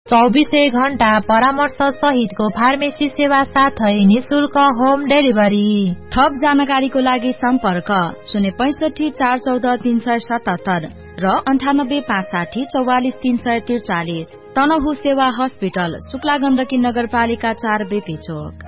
24 घण्टा परामर्श सहितको फार्मेसी सेवा साथै निशुल्क होम डेलिभरी। थप जानकारीको लागि सम्पर्क 065 414 377 र 98 560 44 343। तनहु सेवा हस्पिटल, शुक्ला गण्डकी नगरपालिका 4 बेपी चोक।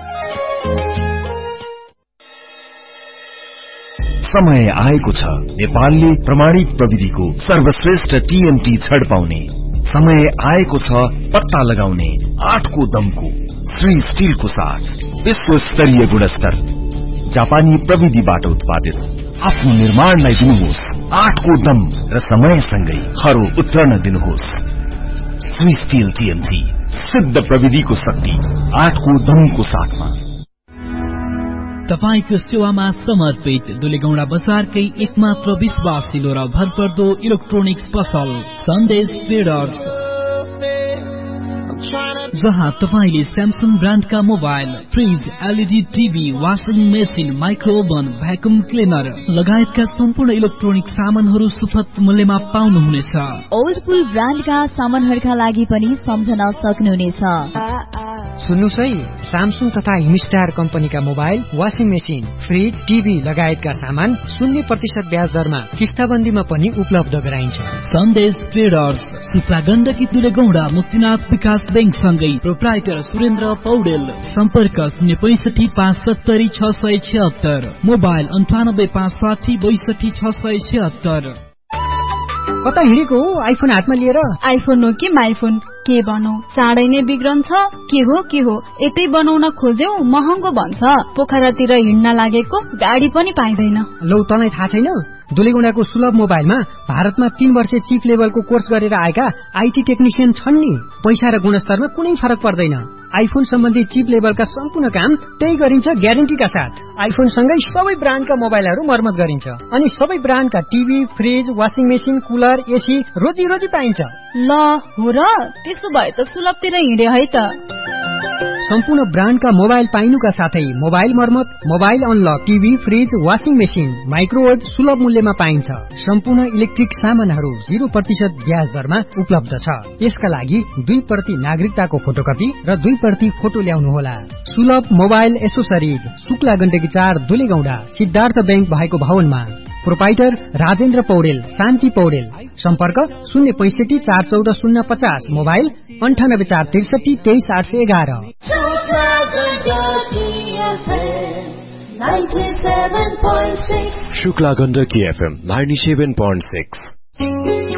समय आएको छ नेपालले प्रमाणित प्रविधिको सर्वश्रेष्ठ टीएमटी छड पाउने। समय आएको छ पत्ता लगाउने 8को दमको श्री स्टीलको साथ विश्व स्तरीय गुणस्तर जापानी प्रविधिबाट उत्पादित आफ्नो निर्माणलाई दिनुहोस् 8को दम र समयसँगै खरो उत्रन दिनुहोस्। श्री स्टील टीएमटी सिद्ध प्रविधिको शक्ति 8को दमको साथमा। तपाईको सेवामा समर्पित दुलेगौडा बजारकै एकमात्र विश्वासिलो र भरपर्दो इलेक्ट्रोनिक्स पसल सन्देश ट्रेडर्स, जहाँ तपाईले Samsung ब्रान्डका mobile, fridge, LED TV, washing machine, माइक्रोओभन, vacuum cleaner लगायतका सम्पूर्ण इलेक्ट्रोनिक सामानहरू सुपथ मूल्यमा पाउनुहुनेछ। ओल्ड पुल ब्रान्डका सामानहरूका लागि पनि सम्झन सक्नुहुनेछ। सुन्नुस् है, स्यामसङ तथा हिमस्टार कम्पनीका mobile, washing machine, fridge, TV लगायतका सामान 0% ब्याज दरमा किस्ताबन्दीमा पनि उपलब्ध गराइन्छ। सन्देश ट्रेडर्स, शुक्ला गण्डकी दुलेगौडा मुक्तिनाथ विकास बैंक सँगै प्रोप्राइटर सुरेन्द्र पौडेल। सम्पर्क 065 570 676, मोबाइल 98 560 62 676। कता हिँडेको हो आइफोन हातमा लिएर? आइफोन हो कि माइफोन, के बनौ? चाँडै नै बिग्रन्छ। के हो यतै बनाउन खोज्यौ महँगो भन्छ। पोखरातिर हिँड्न लागेको गाडी पनि पाइँदैन। लौ तँलाई थाहा छैन? दुलेगौडाको सुलभ मोबाइलमा भारतमा 3 वर्ष चिफ लेभलको कोर्स गरेर आएका आईटी टेक्निशियन छन् नि। पैसा र गुणस्तरमा कुनै फरक पर्दैन। आइफोन सम्बन्धी चिप लेभलका सम्पूर्ण काम त्यही गरिन्छ ग्यारेन्टीका साथ। आइफोन सँगै सबै ब्रान्डका मोबाइलहरू मर्मत गरिन्छ अनि सबै ब्रान्डका TV, fridge, washing machine, cooler, AC रोजी पाइन्छ। ल हो र, त्यसो भए त सुलभतिर हिँडे है त। सम्पूर्ण ब्रान्डका मोबाइल पाइनुका साथै मोबाइल मर्मत, mobile unlock, TV, fridge, washing machine, microwave सुलभ मूल्यमा पाइन्छ। सम्पूर्ण इलेक्ट्रिक सामानहरू 0% ब्याज दरमा उपलब्ध छ। यसका लागि 2% नागरिकताको फोटोकपी र 2% फोटो ल्याउनुहोला। सुलभ mobile accessories, Shukla Gandaki 4 दुलेगौडा, Siddhartha bank भएको भवनमा। प्रोपाइटर राजेन्द्र पौडेल, शान्ति पौडेल। सम्पर्क 065 414 050, मोबाइल 98 463 23 811। शुक्ला गण्डकी FM 97.6।